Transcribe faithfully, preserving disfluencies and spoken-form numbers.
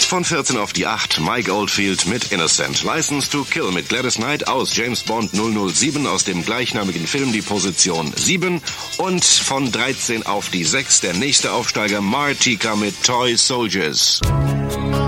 von vierzehn auf die acht, Mike Oldfield mit Innocent. License to Kill mit Gladys Knight aus James Bond null null sieben aus dem gleichnamigen Film, die Position sieben. Und von dreizehn auf die sechs, der nächste Aufsteiger, Martika mit Toy Soldiers.